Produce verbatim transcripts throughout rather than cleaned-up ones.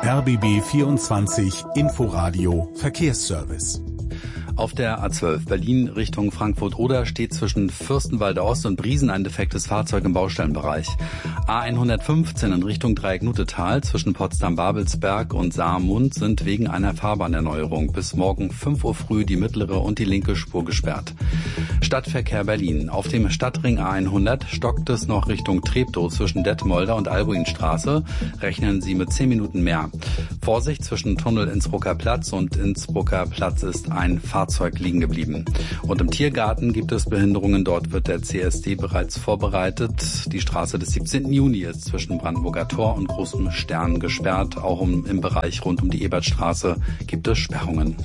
R B B vierundzwanzig Inforadio Verkehrsservice. Auf der A zwölf Berlin Richtung Frankfurt-Oder steht zwischen Fürstenwalde Ost und Briesen ein defektes Fahrzeug im Baustellenbereich. A hundertfünfzehn in Richtung Dreieck-Nutetal zwischen Potsdam-Babelsberg und Saarmund sind wegen einer Fahrbahnerneuerung bis morgen fünf Uhr früh die mittlere und die linke Spur gesperrt. Stadtverkehr Berlin. Auf dem Stadtring A hundert stockt es noch Richtung Treptow zwischen Detmolder und Albuinstraße. Rechnen Sie mit zehn Minuten mehr. Vorsicht, zwischen Tunnel Innsbrucker Platz und Innsbrucker Platz ist ein Fahrzeug liegen geblieben. Und im Tiergarten gibt es Behinderungen. Dort wird der C S D bereits vorbereitet. Die Straße des siebzehnten Juni ist zwischen Brandenburger Tor und Großem Stern gesperrt. Auch um, im Bereich rund um die Ebertstraße gibt es Sperrungen.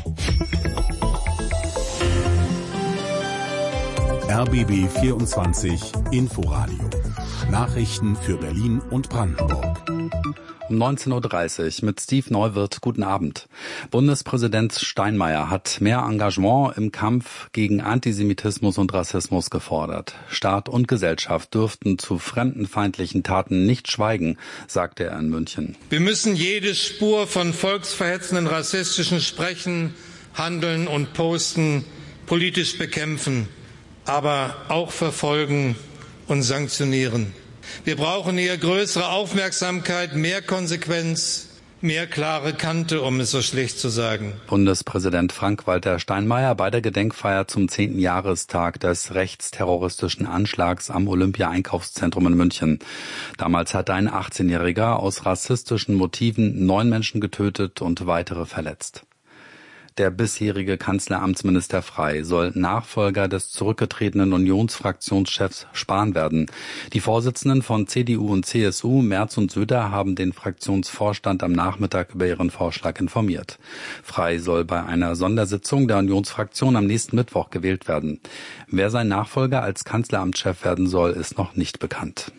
R B B vierundzwanzig Inforadio. Nachrichten für Berlin und Brandenburg. Um neunzehn Uhr dreißig mit Steve Neuwirth. Guten Abend. Bundespräsident Steinmeier hat mehr Engagement im Kampf gegen Antisemitismus und Rassismus gefordert. Staat und Gesellschaft dürften zu fremdenfeindlichen Taten nicht schweigen, sagte er in München. Wir müssen jede Spur von volksverhetzenden rassistischen Sprechen, Handeln und Posten politisch bekämpfen, aber auch verfolgen und sanktionieren. Wir brauchen hier größere Aufmerksamkeit, mehr Konsequenz, mehr klare Kante, um es so schlicht zu sagen. Bundespräsident Frank-Walter Steinmeier bei der Gedenkfeier zum zehnten Jahrestag des rechtsterroristischen Anschlags am Olympia-Einkaufszentrum in München. Damals hatte ein achtzehnjähriger aus rassistischen Motiven neun Menschen getötet und weitere verletzt. Der bisherige Kanzleramtsminister Frey soll Nachfolger des zurückgetretenen Unionsfraktionschefs Spahn werden. Die Vorsitzenden von C D U und C S U, Merz und Söder, haben den Fraktionsvorstand am Nachmittag über ihren Vorschlag informiert. Frey soll bei einer Sondersitzung der Unionsfraktion am nächsten Mittwoch gewählt werden. Wer sein Nachfolger als Kanzleramtschef werden soll, ist noch nicht bekannt.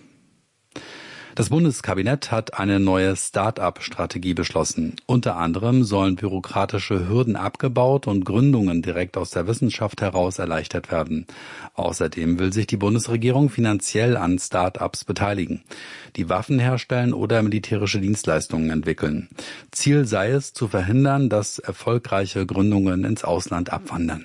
Das Bundeskabinett hat eine neue Start-up-Strategie beschlossen. Unter anderem sollen bürokratische Hürden abgebaut und Gründungen direkt aus der Wissenschaft heraus erleichtert werden. Außerdem will sich die Bundesregierung finanziell an Start-ups beteiligen, die Waffen herstellen oder militärische Dienstleistungen entwickeln. Ziel sei es, zu verhindern, dass erfolgreiche Gründungen ins Ausland abwandern.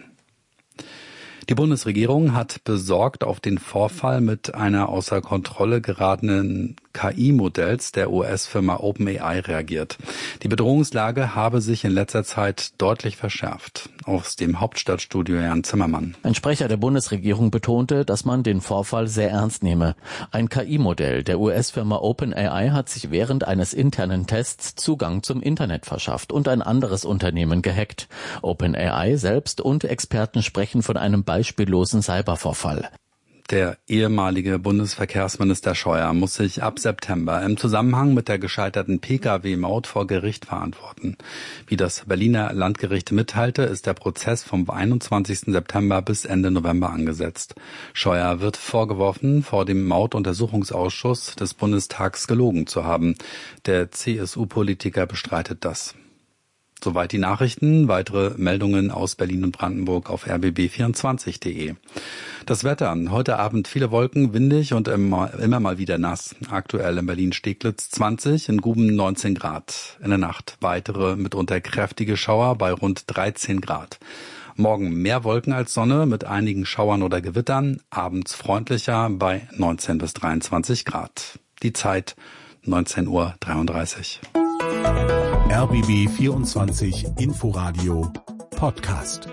Die Bundesregierung hat besorgt auf den Vorfall mit einer außer Kontrolle geratenen K I-Modells der U S-Firma OpenAI reagiert. Die Bedrohungslage habe sich in letzter Zeit deutlich verschärft. Aus dem Hauptstadtstudio Jan Zimmermann. Ein Sprecher der Bundesregierung betonte, dass man den Vorfall sehr ernst nehme. Ein K I-Modell der U S-Firma OpenAI hat sich während eines internen Tests Zugang zum Internet verschafft und ein anderes Unternehmen gehackt. OpenAI selbst und Experten sprechen von einem beispiellosen Cybervorfall. Der ehemalige Bundesverkehrsminister Scheuer muss sich ab September im Zusammenhang mit der gescheiterten P K W-Maut vor Gericht verantworten. Wie das Berliner Landgericht mitteilte, ist der Prozess vom einundzwanzigsten September bis Ende November angesetzt. Scheuer wird vorgeworfen, vor dem Mautuntersuchungsausschuss des Bundestags gelogen zu haben. Der C S U-Politiker bestreitet das. Soweit die Nachrichten. Weitere Meldungen aus Berlin und Brandenburg auf r b b vierundzwanzig punkt d e. Das Wetter. Heute Abend viele Wolken, windig und immer, immer mal wieder nass. Aktuell in Berlin-Steglitz zwanzig, in Guben neunzehn Grad. In der Nacht weitere mitunter kräftige Schauer bei rund dreizehn Grad. Morgen mehr Wolken als Sonne mit einigen Schauern oder Gewittern. Abends freundlicher bei neunzehn bis dreiundzwanzig Grad. Die Zeit neunzehn Uhr dreiunddreißig. R B B vierundzwanzig Inforadio Podcast.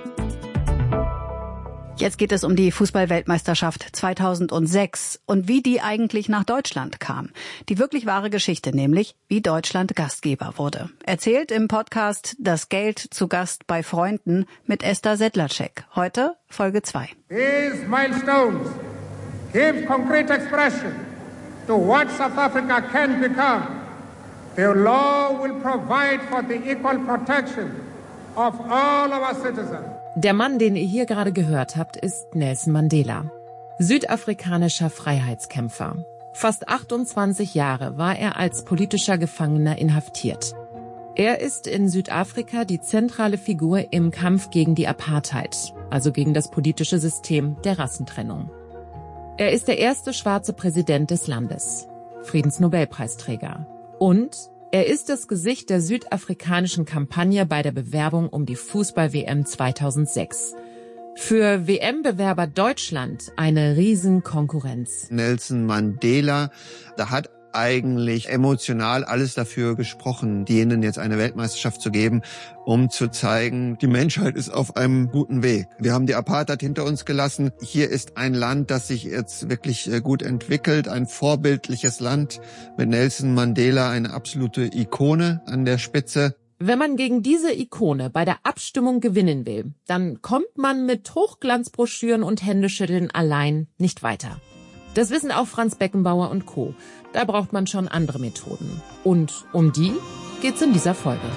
Jetzt geht es um die Fußball-Weltmeisterschaft zweitausendsechs und wie die eigentlich nach Deutschland kam. Die wirklich wahre Geschichte, nämlich wie Deutschland Gastgeber wurde. Erzählt im Podcast Das Geld zu Gast bei Freunden mit Esther Sedlacek. Heute Folge zwei. These milestones give concrete expression to what South Africa can become. The law will provide for the equal protection of all our citizens. Der Mann, den ihr hier gerade gehört habt, ist Nelson Mandela, südafrikanischer Freiheitskämpfer. Fast achtundzwanzig Jahre war er als politischer Gefangener inhaftiert. Er ist in Südafrika die zentrale Figur im Kampf gegen die Apartheid, also gegen das politische System der Rassentrennung. Er ist der erste schwarze Präsident des Landes, Friedensnobelpreisträger. Und Er ist das Gesicht der südafrikanischen Kampagne bei der Bewerbung um die Fußball-W M zweitausendsechs. Für W M-Bewerber Deutschland eine Riesenkonkurrenz. Nelson Mandela, da hat eigentlich emotional alles dafür gesprochen, denen jetzt eine Weltmeisterschaft zu geben, um zu zeigen, die Menschheit ist auf einem guten Weg. Wir haben die Apartheid hinter uns gelassen. Hier ist ein Land, das sich jetzt wirklich gut entwickelt, ein vorbildliches Land mit Nelson Mandela, eine absolute Ikone an der Spitze. Wenn man gegen diese Ikone bei der Abstimmung gewinnen will, dann kommt man mit Hochglanzbroschüren und Händeschütteln allein nicht weiter. Das wissen auch Franz Beckenbauer und Co. Da braucht man schon andere Methoden. Und um die geht's in dieser Folge.